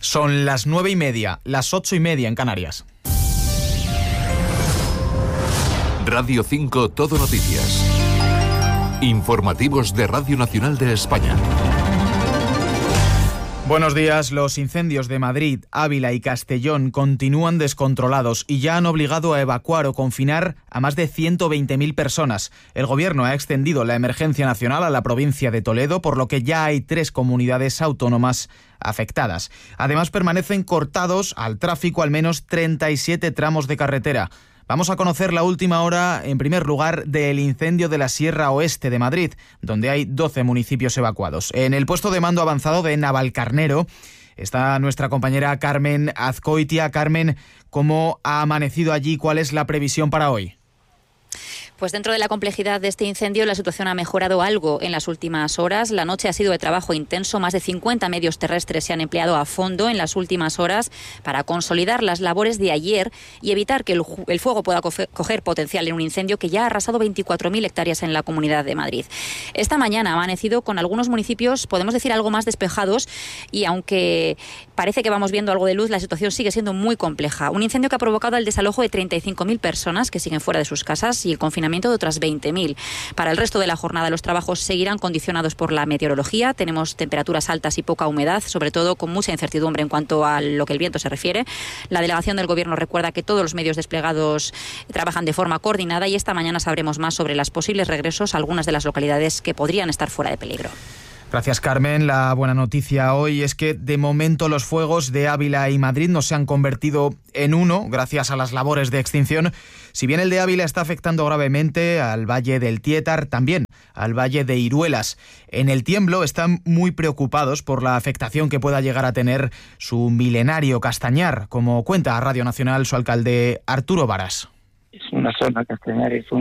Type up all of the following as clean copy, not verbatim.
Son las 9:30, las 8:30 en Canarias. Radio 5 Todo Noticias. Informativos de Radio Nacional de España. Buenos días. Los incendios de Madrid, Ávila y Castellón continúan descontrolados y ya han obligado a evacuar o confinar a más de 120.000 personas. El Gobierno ha extendido la emergencia nacional a la provincia de Toledo, por lo que ya hay 3 comunidades autónomas afectadas. Además, permanecen cortados al tráfico al menos 37 tramos de carretera. Vamos a conocer la última hora, en primer lugar, del incendio de la Sierra Oeste de Madrid, donde hay 12 municipios evacuados. En el puesto de mando avanzado de Navalcarnero está nuestra compañera Carmen Azcoitia. Carmen, ¿cómo ha amanecido allí? ¿Cuál es la previsión para hoy? Pues dentro de la complejidad de este incendio, la situación ha mejorado algo en las últimas horas. La noche ha sido de trabajo intenso. Más de 50 medios terrestres se han empleado a fondo en las últimas horas para consolidar las labores de ayer y evitar que el fuego pueda coger potencial en un incendio que ya ha arrasado 24.000 hectáreas en la Comunidad de Madrid. Esta mañana ha amanecido con algunos municipios, podemos decir, algo más despejados, y aunque parece que vamos viendo algo de luz, la situación sigue siendo muy compleja. Un incendio que ha provocado el desalojo de 35.000 personas que siguen fuera de sus casas y el confinamiento de otras 20.000. Para el resto de la jornada, los trabajos seguirán condicionados por la meteorología. Tenemos temperaturas altas y poca humedad, sobre todo con mucha incertidumbre en cuanto a lo que el viento se refiere. La delegación del Gobierno recuerda que todos los medios desplegados trabajan de forma coordinada y esta mañana sabremos más sobre los posibles regresos a algunas de las localidades que podrían estar fuera de peligro. Gracias, Carmen. La buena noticia hoy es que de momento los fuegos de Ávila y Madrid no se han convertido en uno gracias a las labores de extinción. Si bien el de Ávila está afectando gravemente al Valle del Tietar, también al Valle de Iruelas. En El Tiemblo están muy preocupados por la afectación que pueda llegar a tener su milenario Castañar, como cuenta a Radio Nacional su alcalde Arturo Varas. Es una zona, Castañar es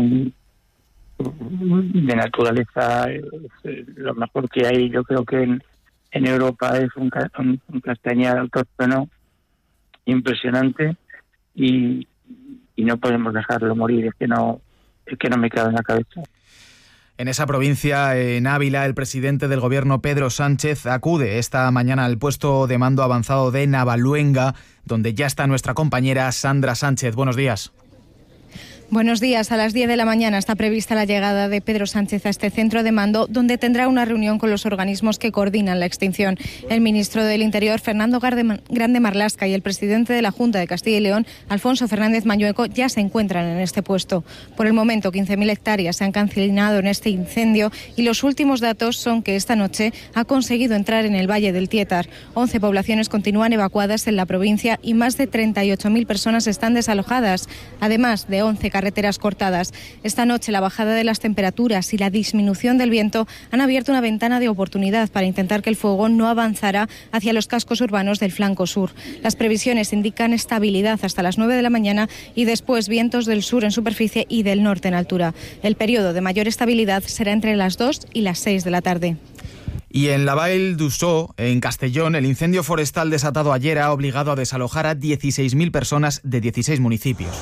de naturaleza, es lo mejor que hay. Yo creo que en Europa es un castañar autóctono impresionante y no podemos dejarlo morir. Es que no me cabe en la cabeza. En esa provincia, en Ávila, el presidente del Gobierno, Pedro Sánchez, acude esta mañana al puesto de mando avanzado de Navaluenga, donde ya está nuestra compañera Sandra Sánchez. Buenos días. Buenos días. A las 10 de la mañana está prevista la llegada de Pedro Sánchez a este centro de mando, donde tendrá una reunión con los organismos que coordinan la extinción. El ministro del Interior, Fernando Grande Marlaska, y el presidente de la Junta de Castilla y León, Alfonso Fernández Mañueco, ya se encuentran en este puesto. Por el momento, 15.000 hectáreas se han calcinado en este incendio y los últimos datos son que esta noche ha conseguido entrar en el Valle del Tietar. 11 poblaciones continúan evacuadas en la provincia y más de 38.000 personas están desalojadas, además de 11 carreteras cortadas. Esta noche la bajada de las temperaturas y la disminución del viento han abierto una ventana de oportunidad para intentar que el fuego no avanzara hacia los cascos urbanos del flanco sur. Las previsiones indican estabilidad hasta las 9 de la mañana y después vientos del sur en superficie y del norte en altura. El periodo de mayor estabilidad será entre las 2 y las 6 de la tarde. Y en la Vall d'Uixó, en Castellón, el incendio forestal desatado ayer ha obligado a desalojar a 16.000 personas de 16 municipios.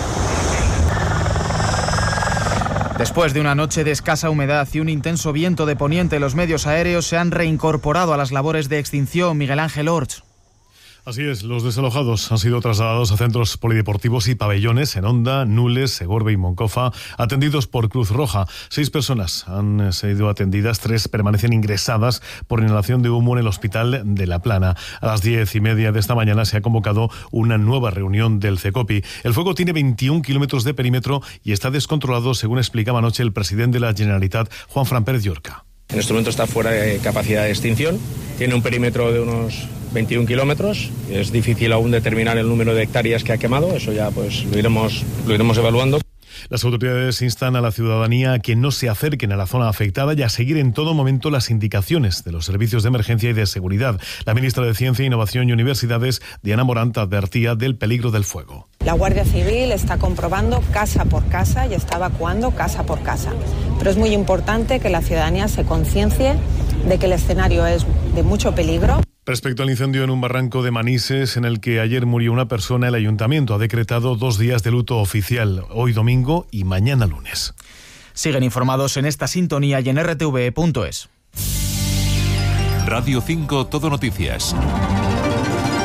Después de una noche de escasa humedad y un intenso viento de poniente, los medios aéreos se han reincorporado a las labores de extinción. Miguel Ángel Orts. Así es, los desalojados han sido trasladados a centros polideportivos y pabellones en Onda, Nules, Segorbe y Moncofa, atendidos por Cruz Roja. 6 personas han sido atendidas, 3 permanecen ingresadas por inhalación de humo en el hospital de La Plana. A las 10:30 de esta mañana se ha convocado una nueva reunión del CECOPI. El fuego tiene 21 kilómetros de perímetro y está descontrolado, según explicaba anoche el presidente de la Generalitat, Juanfran Pérez Llorca. En este momento está fuera de capacidad de extinción, tiene un perímetro de unos 21 kilómetros, es difícil aún determinar el número de hectáreas que ha quemado, eso ya pues lo iremos evaluando. Las autoridades instan a la ciudadanía a que no se acerquen a la zona afectada y a seguir en todo momento las indicaciones de los servicios de emergencia y de seguridad. La ministra de Ciencia, Innovación y Universidades, Diana Morant, advertía del peligro del fuego. La Guardia Civil está comprobando casa por casa y está evacuando casa por casa. Pero es muy importante que la ciudadanía se conciencie de que el escenario es de mucho peligro. Respecto al incendio en un barranco de Manises, en el que ayer murió una persona, el Ayuntamiento ha decretado 2 días de luto oficial, hoy domingo y mañana lunes. Siguen informados en esta sintonía y en rtve.es. Radio 5 Todo Noticias.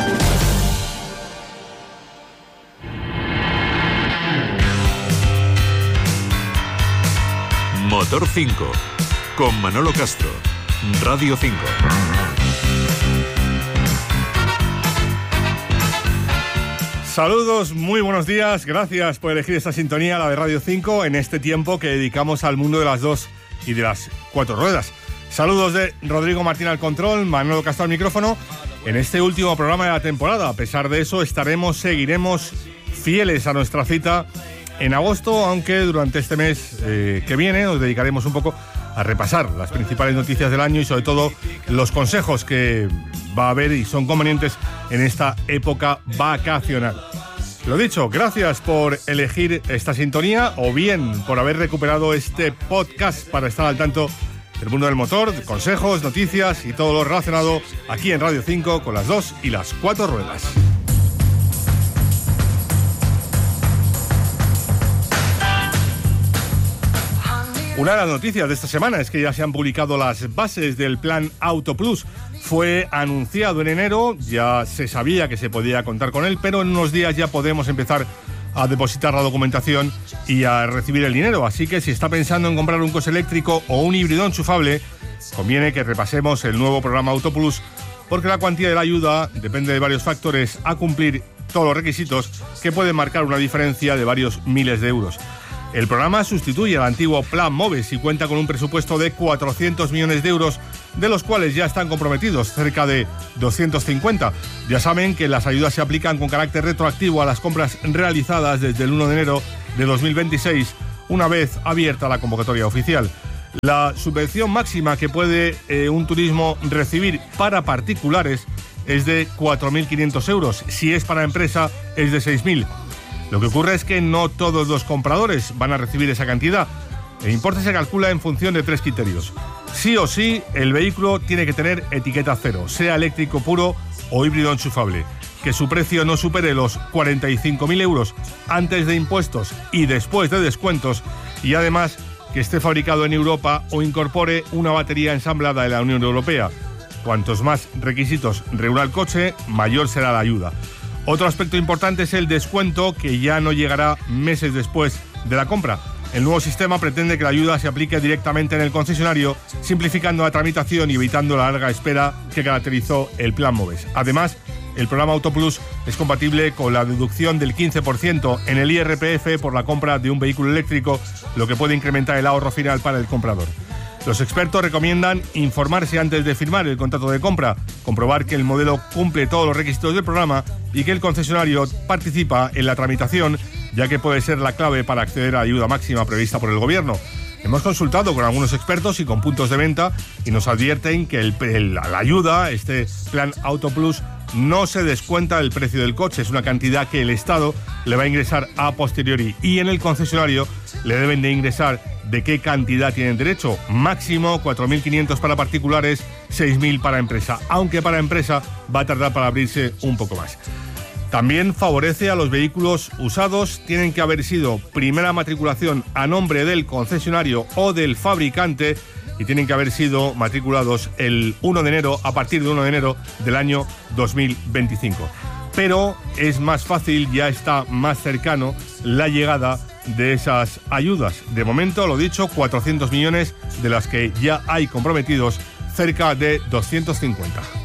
Motor 5, con Manolo Castro, Radio 5. Saludos, muy buenos días, gracias por elegir esta sintonía, la de Radio 5, en este tiempo que dedicamos al mundo de las dos y de las cuatro ruedas. Saludos de Rodrigo Martín al control, Manolo Castro al micrófono, en este último programa de la temporada. A pesar de eso, seguiremos fieles a nuestra cita en agosto, aunque durante este mes que viene nos dedicaremos un poco a repasar las principales noticias del año y sobre todo los consejos que va a haber y son convenientes en esta época vacacional. Lo dicho, gracias por elegir esta sintonía o bien por haber recuperado este podcast para estar al tanto del mundo del motor, de consejos, noticias y todo lo relacionado aquí en Radio 5 con las dos y las cuatro ruedas. Una de las noticias de esta semana es que ya se han publicado las bases del Plan Auto Plus. Fue anunciado en enero, ya se sabía que se podía contar con él, pero en unos días ya podemos empezar a depositar la documentación y a recibir el dinero. Así que si está pensando en comprar un coche eléctrico o un híbrido enchufable, conviene que repasemos el nuevo programa Auto Plus, porque la cuantía de la ayuda depende de varios factores a cumplir todos los requisitos que pueden marcar una diferencia de varios miles de euros. El programa sustituye al antiguo Plan MOVES y cuenta con un presupuesto de 400 millones de euros, de los cuales ya están comprometidos cerca de 250. Ya saben que las ayudas se aplican con carácter retroactivo a las compras realizadas desde el 1 de enero de 2026, una vez abierta la convocatoria oficial. La subvención máxima que puede un turismo recibir para particulares es de 4.500 euros. Si es para empresa, es de 6.000. Lo que ocurre es que no todos los compradores van a recibir esa cantidad. El importe se calcula en función de 3 criterios. Sí o sí, el vehículo tiene que tener etiqueta cero, sea eléctrico puro o híbrido enchufable, que su precio no supere los 45.000 euros antes de impuestos y después de descuentos, y además que esté fabricado en Europa o incorpore una batería ensamblada de la Unión Europea. Cuantos más requisitos reúna el coche, mayor será la ayuda. Otro aspecto importante es el descuento, que ya no llegará meses después de la compra. El nuevo sistema pretende que la ayuda se aplique directamente en el concesionario, simplificando la tramitación y evitando la larga espera que caracterizó el Plan MOVES. Además, el programa Auto Plus es compatible con la deducción del 15% en el IRPF por la compra de un vehículo eléctrico, lo que puede incrementar el ahorro final para el comprador. Los expertos recomiendan informarse antes de firmar el contrato de compra, comprobar que el modelo cumple todos los requisitos del programa y que el concesionario participa en la tramitación, ya que puede ser la clave para acceder a la ayuda máxima prevista por el gobierno. Hemos consultado con algunos expertos y con puntos de venta y nos advierten que la ayuda, este Plan Auto Plus, no se descuenta del precio del coche. Es una cantidad que el Estado le va a ingresar a posteriori y en el concesionario le deben de ingresar de qué cantidad tienen derecho. Máximo 4.500 para particulares, 6.000 para empresa, aunque para empresa va a tardar para abrirse un poco más. También favorece a los vehículos usados, tienen que haber sido primera matriculación a nombre del concesionario o del fabricante y tienen que haber sido matriculados el 1 de enero, a partir de 1 de enero del año 2025. Pero es más fácil, ya está más cercano la llegada de esas ayudas. De momento, lo dicho, 400 millones, de las que ya hay comprometidos cerca de 250.